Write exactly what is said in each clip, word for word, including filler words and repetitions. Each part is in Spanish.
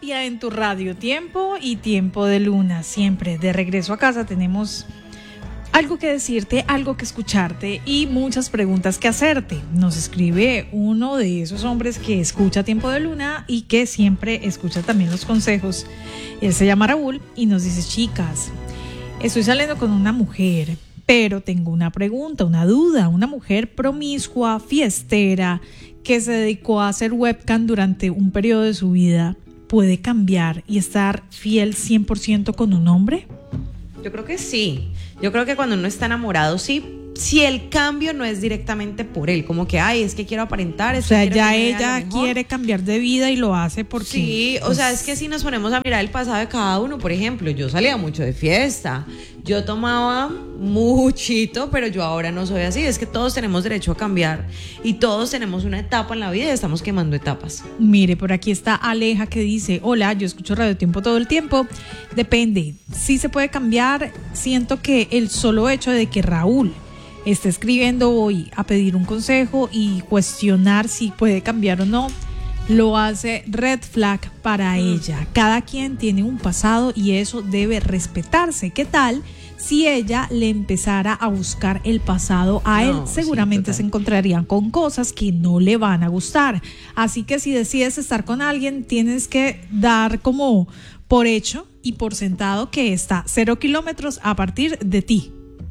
Terapia en tu radio, tiempo y tiempo de luna. Siempre de regreso a casa tenemos algo que decirte, algo que escucharte y muchas preguntas que hacerte. Nos escribe uno de esos hombres que escucha Tiempo de Luna y que siempre escucha también los consejos. Él se llama Raúl y nos dice: chicas, estoy saliendo con una mujer, pero tengo una pregunta, una duda. Una mujer promiscua, fiestera, que se dedicó a hacer webcam durante un periodo de su vida, ¿puede cambiar y estar fiel cien por ciento con un hombre? Yo creo que sí. Yo creo que cuando uno está enamorado, sí. Si el cambio no es directamente por él, como que, ay, es que quiero aparentar. Es o sea, que ya ella quiere cambiar de vida y lo hace porque... Sí, o pues, sea, es que si nos ponemos a mirar el pasado de cada uno, por ejemplo, yo salía mucho de fiesta, yo tomaba muchito, pero yo ahora no soy así. Es que todos tenemos derecho a cambiar y todos tenemos una etapa en la vida y estamos quemando etapas. Mire, por aquí está Aleja que dice: hola, yo escucho Radio Tiempo todo el tiempo. Depende, sí se puede cambiar. Siento que el solo hecho de que Raúl está escribiendo hoy a pedir un consejo y cuestionar si puede cambiar o no, lo hace red flag para ella. Cada quien tiene un pasado y eso debe respetarse. ¿Qué tal si ella le empezara a buscar el pasado a él? No, seguramente sí, se encontrarían con cosas que no le van a gustar. Así que si decides estar con alguien, tienes que dar como por hecho y por sentado que está cero kilómetros a partir de ti.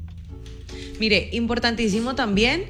Mire, importantísimo también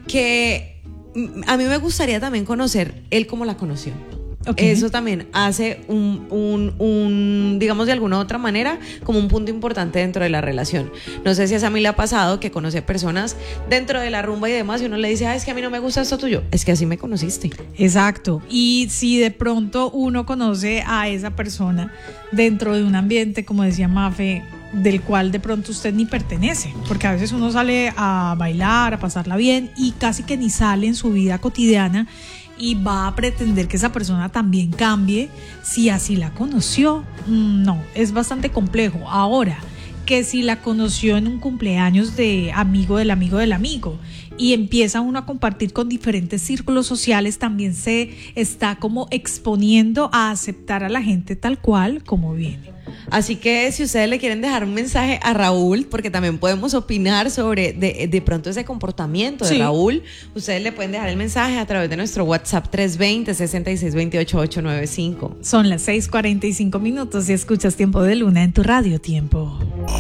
que a mí me gustaría también conocer él cómo la conoció. Okay. Eso también hace un, un, un, digamos de alguna u otra manera, como un punto importante dentro de la relación. No sé si a mí le ha pasado que conoce personas dentro de la rumba y demás y uno le dice: ah, es que a mí no me gusta esto tuyo. Es que así me conociste. Exacto. Y si de pronto uno conoce a esa persona dentro de un ambiente, como decía Mafe, del cual de pronto usted ni pertenece, porque a veces uno sale a bailar, a pasarla bien y casi que ni sale en su vida cotidiana y va a pretender que esa persona también cambie si así la conoció. No, es bastante complejo. Ahora, que si la conoció en un cumpleaños de amigo del amigo del amigo y empieza uno a compartir con diferentes círculos sociales, también se está como exponiendo a aceptar a la gente tal cual como viene. Así que si ustedes le quieren dejar un mensaje a Raúl, porque también podemos opinar sobre de, de pronto ese comportamiento de sí. Raúl, ustedes le pueden dejar el mensaje a través de nuestro WhatsApp tres dos cero, seis seis dos ocho, ocho nueve cinco. Son las seis cuarenta y cinco minutos y escuchas Tiempo de Luna en tu radio Tiempo.